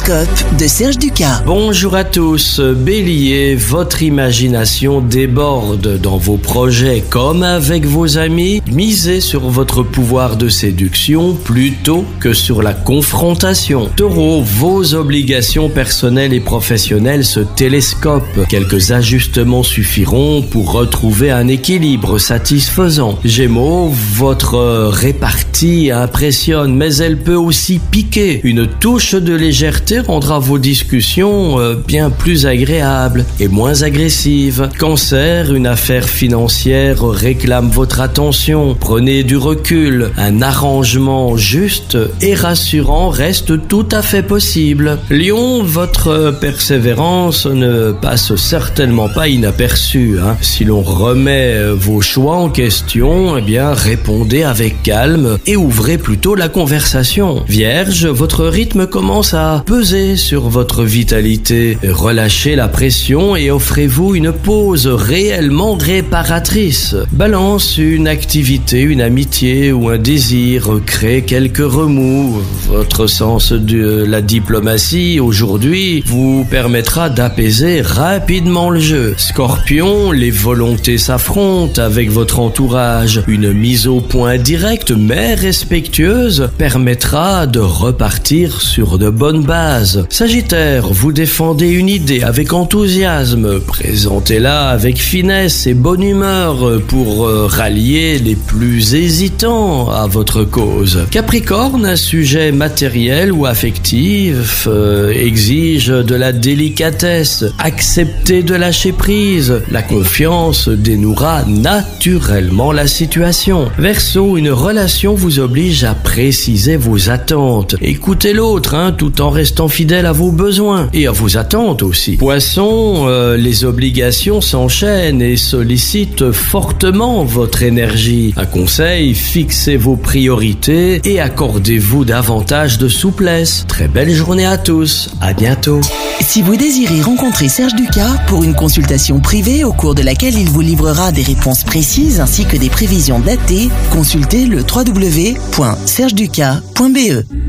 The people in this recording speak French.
L'horoscope de Serge Ducas. Bonjour à tous, Bélier, votre imagination déborde dans vos projets comme avec vos amis. Misez sur votre pouvoir de séduction plutôt que sur la confrontation. Taureau, vos obligations personnelles et professionnelles se télescopent. Quelques ajustements suffiront pour retrouver un équilibre satisfaisant. Gémeaux, votre répartie impressionne, mais elle peut aussi piquer. Une touche de légèreté rendra vos discussions bien plus agréables et moins agressives. Cancer, une affaire financière réclame votre attention. Prenez du recul. Un arrangement juste et rassurant reste tout à fait possible. Lion, votre persévérance ne passe certainement pas inaperçue. Si l'on remet vos choix en question, répondez avec calme et ouvrez plutôt la conversation. Vierge, votre rythme commence à peser sur votre vitalité. Relâchez la pression et offrez-vous une pause réellement réparatrice. Balance, une activité, une amitié ou un désir crée quelques remous. Votre sens de la diplomatie aujourd'hui vous permettra d'apaiser rapidement le jeu. Scorpion, les volontés s'affrontent avec votre entourage. Une mise au point directe mais respectueuse permettra de repartir sur de bonnes bases. Sagittaire, vous défendez une idée avec enthousiasme. Présentez-la avec finesse et bonne humeur pour rallier les plus hésitants à votre cause. Capricorne, un sujet matériel ou affectif exige de la délicatesse. Acceptez de lâcher prise. La confiance dénouera naturellement la situation. Verseau, une relation vous oblige à préciser vos attentes. Écoutez l'autre, tout en restant fidèle à vos besoins et à vos attentes aussi. Poisson, les obligations s'enchaînent et sollicitent fortement votre énergie. Un conseil, fixez vos priorités et accordez-vous davantage de souplesse. Très belle journée à tous, à bientôt. Si vous désirez rencontrer Serge Ducas pour une consultation privée au cours de laquelle il vous livrera des réponses précises ainsi que des prévisions datées, consultez le www.sergeducas.be.